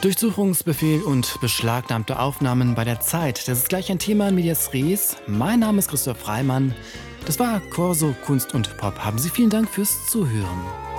Durchsuchungsbefehl und beschlagnahmte Aufnahmen bei der Zeit. Das ist gleich ein Thema in Medias Res. Mein Name ist Christoph Reimann. Das war Corso Kunst und Pop. Haben Sie vielen Dank fürs Zuhören.